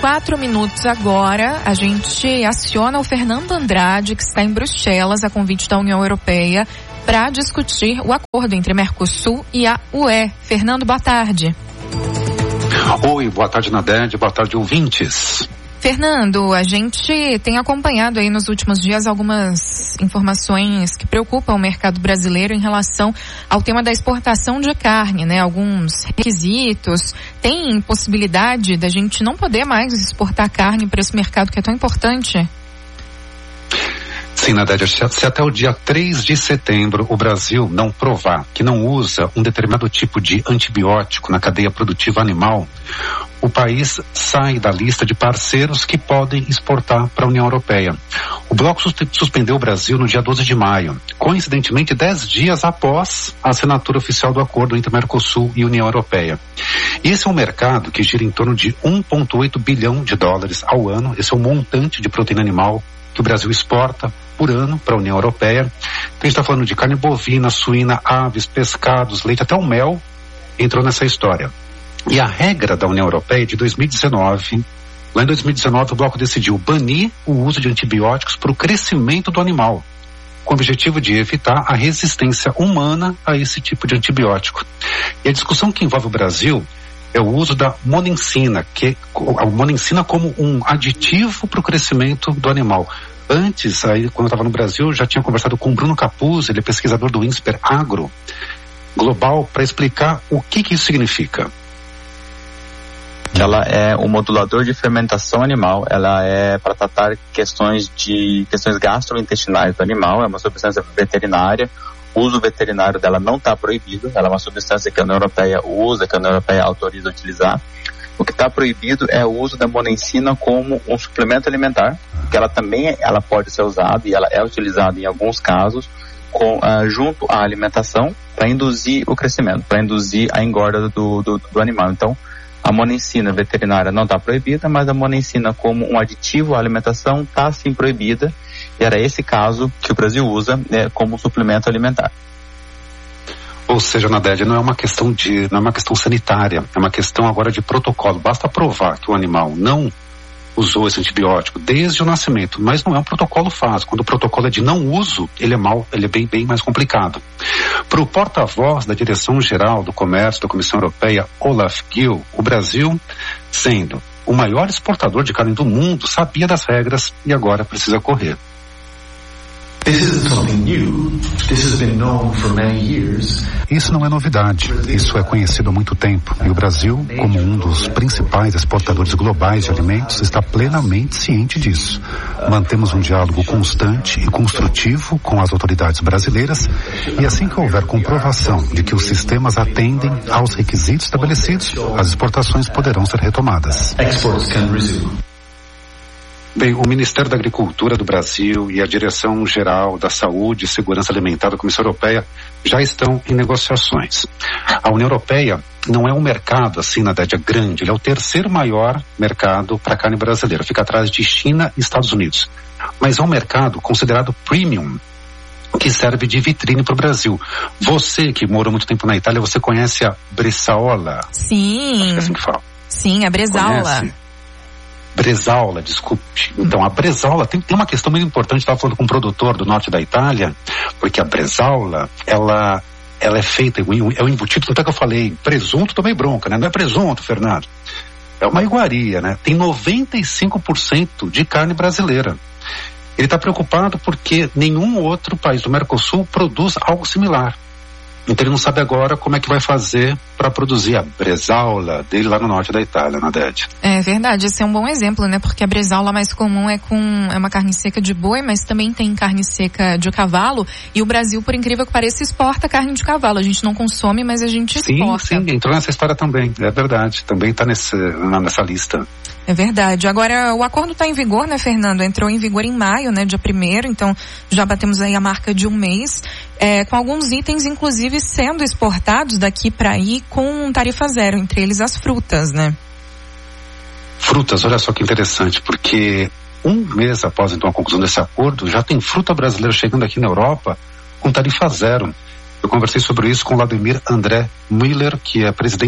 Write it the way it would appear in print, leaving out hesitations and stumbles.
4 agora, a gente aciona o Fernando Andrade, que está em Bruxelas, a convite da União Europeia, para discutir o acordo entre Mercosul e a UE. Fernando, boa tarde. Oi, boa tarde, Nadege, boa tarde, ouvintes. Fernando, a gente tem acompanhado aí nos últimos dias algumas informações que preocupam o mercado brasileiro em relação ao tema da exportação de carne, né? Alguns requisitos. Tem possibilidade da gente não poder mais exportar carne para esse mercado que é tão importante? Sim, Nadege, se até o dia 3 de setembro o Brasil não provar que não usa um determinado tipo de antibiótico na cadeia produtiva animal, o país sai da lista de parceiros que podem exportar para a União Europeia. O bloco suspendeu o Brasil no dia 12 de maio, coincidentemente 10 dias após a assinatura oficial do acordo entre Mercosul e União Europeia. Esse é um mercado que gira em torno de 1,8 bilhão de dólares ao ano. Esse é o montante de proteína animal que o Brasil exporta por ano para a União Europeia. Então a gente está falando de carne bovina, suína, aves, pescados, leite, até o mel entrou nessa história. E a regra da União Europeia de 2019, lá em 2019 o bloco decidiu banir o uso de antibióticos para o crescimento do animal, com o objetivo de evitar a resistência humana a esse tipo de antibiótico. E a discussão que envolve o Brasil é o uso da monensina, a monensina como um aditivo para o crescimento do animal. Antes, aí, quando eu estava no Brasil, já tinha conversado com o Bruno Capuzzi, ele é pesquisador do INSPER Agro Global, para explicar o que isso significa. Ela é um modulador de fermentação animal, ela é para tratar questões gastrointestinais do animal, é uma substância veterinária. O uso veterinário dela não está proibido, ela é uma substância que a União Europeia usa, que a União Europeia autoriza a utilizar. O que está proibido é o uso da monensina como um suplemento alimentar, que ela também pode ser usada e ela é utilizada em alguns casos junto à alimentação para induzir o crescimento, para induzir a engorda do animal. Então, a monensina veterinária não está proibida, mas a monensina como um aditivo à alimentação está sim proibida. E era esse caso que o Brasil usa como suplemento alimentar. Ou seja, Nadege, não é uma questão sanitária, é uma questão agora de protocolo. Basta provar que o animal não usou esse antibiótico desde o nascimento, mas não é um protocolo fácil. Quando o protocolo é de não uso, ele é bem mais complicado. Para o porta-voz da Direção-Geral do Comércio da Comissão Europeia, Olaf Gill, o Brasil, sendo o maior exportador de carne do mundo, sabia das regras e agora precisa correr. Isso não é novidade, isso é conhecido há muito tempo e o Brasil, como um dos principais exportadores globais de alimentos, está plenamente ciente disso. Mantemos um diálogo constante e construtivo com as autoridades brasileiras e assim que houver comprovação de que os sistemas atendem aos requisitos estabelecidos, as exportações poderão ser retomadas. Bem, o Ministério da Agricultura do Brasil e a Direção-Geral da Saúde e Segurança Alimentar da Comissão Europeia já estão em negociações. A União Europeia não é um mercado assim, Nadege, grande, ele é o terceiro maior mercado para carne brasileira, fica atrás de China e Estados Unidos. Mas é um mercado considerado premium, que serve de vitrine para o Brasil. Você que morou muito tempo na Itália, você conhece a Bresaola? Sim. Acho que é assim que fala. Sim, a Bresaola. Conhece? Bresaola, desculpe. Então, a Bresaola tem uma questão muito importante. Estava falando com um produtor do norte da Itália, porque a Bresaola, ela é feita, é um embutido, tanto é que eu falei, presunto tomei bronca, né? Não é presunto, Fernando. É uma iguaria, né? Tem 95% de carne brasileira. Ele está preocupado porque nenhum outro país do Mercosul produz algo similar. Então ele não sabe agora como é que vai fazer para produzir a Bresaola dele lá no norte da Itália, Nadege. É verdade, esse é um bom exemplo, né? Porque a Bresaola mais comum é uma carne seca de boi, mas também tem carne seca de cavalo. E o Brasil, por incrível que pareça, exporta carne de cavalo. A gente não consome, mas a gente exporta. Sim, entrou nessa história também. É verdade, também está nessa lista. É verdade. Agora, o acordo está em vigor, né, Fernando? Entrou em vigor em maio, né, dia 1º, então já batemos aí a marca de um mês, com alguns itens, inclusive, sendo exportados daqui para aí com tarifa zero, entre eles as frutas, né? Frutas, olha só que interessante, porque um mês após, então, a conclusão desse acordo, já tem fruta brasileira chegando aqui na Europa com tarifa zero. Eu conversei sobre isso com o Vladimir André Müller, que é presidente